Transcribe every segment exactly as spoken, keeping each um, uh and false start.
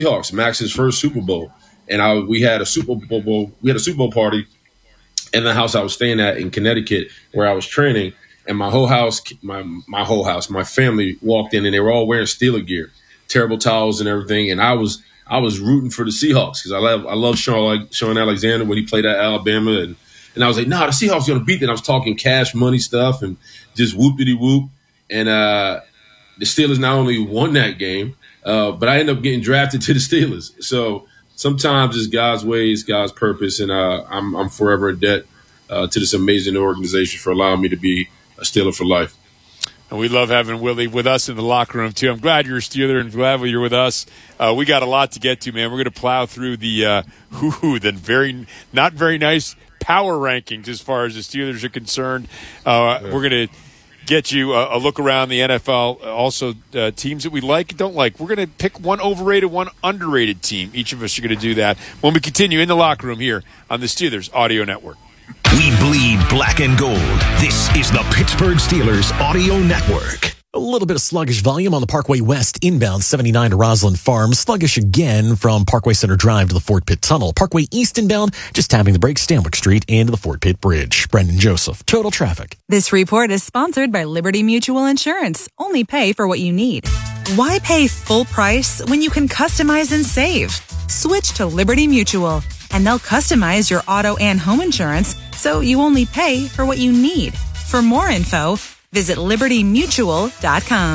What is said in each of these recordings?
Seahawks, Max's first Super Bowl, and I we had a Super Bowl we had a Super Bowl party in the house I was staying at in Connecticut where I was training, and my whole house, my my whole house, my family walked in and they were all wearing Steeler gear, terrible towels and everything, and I was I was rooting for the Seahawks because I love I love Sean like Sean Alexander when he played at Alabama, and and I was like, nah, the Seahawks are gonna beat them. I was talking cash money stuff and just whoop-diddy whoop, and uh, the Steelers not only won that game. Uh, but I ended up getting drafted to the Steelers. So sometimes it's God's ways, God's purpose, and uh, I'm, I'm forever in debt uh, to this amazing organization for allowing me to be a Steeler for life. And we love having Willie with us in the locker room, too. I'm glad you're a Steeler and glad you're with us. Uh, we got a lot to get to, man. We're going to plow through the uh, whoo the very not very nice power rankings as far as the Steelers are concerned. Uh, yeah. We're going to get you a, a look around the N F L, also uh, teams that we like and don't like. We're going to pick one overrated, one underrated team. Each of us are going to do that when we continue in the locker room here on the Steelers Audio Network. We bleed black and gold. This is the Pittsburgh Steelers Audio Network. A little bit of sluggish volume on the Parkway West inbound seventy-nine to Roslyn Farms. Sluggish again from Parkway Center Drive to the Fort Pitt Tunnel. Parkway East inbound, just tapping the brakes, Stanwick Street into the Fort Pitt Bridge. Brendan Joseph, Total Traffic. This report is sponsored by Liberty Mutual Insurance. Only pay for what you need. Why pay full price when you can customize and save? Switch to Liberty Mutual, and they'll customize your auto and home insurance so you only pay for what you need. For more info, visit liberty mutual dot com.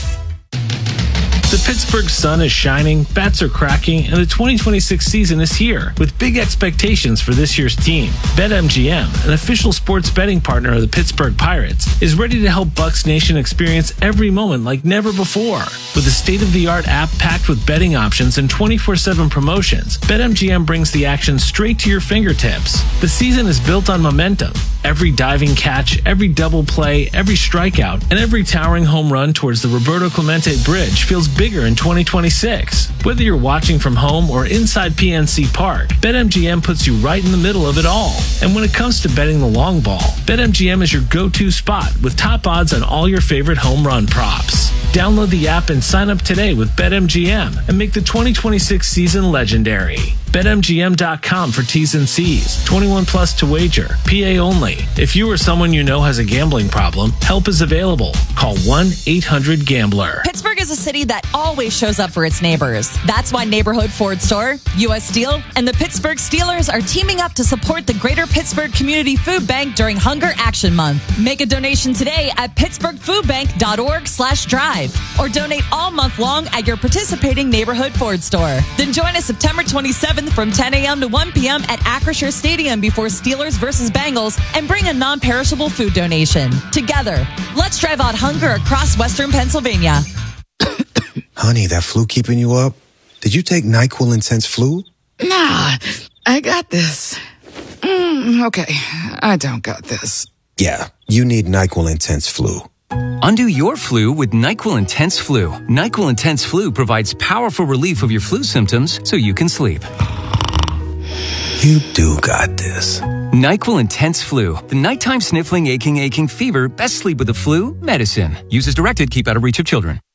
The Pittsburgh sun is shining, bats are cracking, and the twenty twenty-six season is here with big expectations for this year's team. BetMGM, an official sports betting partner of the Pittsburgh Pirates, is ready to help Bucs Nation experience every moment like never before. With a state-of-the-art app packed with betting options and twenty-four seven promotions, BetMGM brings the action straight to your fingertips. The season is built on momentum. Every diving catch, every double play, every strikeout, and every towering home run towards the Roberto Clemente Bridge feels bigger in twenty twenty-six. Whether you're watching from home or inside P N C Park, BetMGM puts you right in the middle of it all. And when it comes to betting the long ball, BetMGM is your go-to spot with top odds on all your favorite home run props. Download the app and sign up today with BetMGM and make the twenty twenty-six season legendary. Bet M G M dot com for T's and C's. twenty-one plus to wager. P A only. If you or someone you know has a gambling problem, help is available. Call one eight hundred gambler. Pittsburgh is a city that always shows up for its neighbors. That's why Neighborhood Ford Store, U S Steel, and the Pittsburgh Steelers are teaming up to support the Greater Pittsburgh Community Food Bank during Hunger Action Month. Make a donation today at pittsburgh food bank dot org slash drive or donate all month long at your participating Neighborhood Ford Store. Then join us September twenty-seventh from ten a.m. to one p.m. at Acrisure Stadium before Steelers versus Bengals and bring a non-perishable food donation. Together, let's drive out hunger across Western Pennsylvania. Honey, that flu keeping you up? Did you take NyQuil Intense Flu? Nah, I got this. Mm, okay, I don't got this. Yeah, you need NyQuil Intense Flu. Undo your flu with NyQuil Intense Flu. NyQuil Intense Flu provides powerful relief of your flu symptoms so you can sleep. You do got this. NyQuil Intense Flu. The nighttime sniffling, aching, aching fever. Best sleep with the flu medicine. Use as directed. Keep out of reach of children.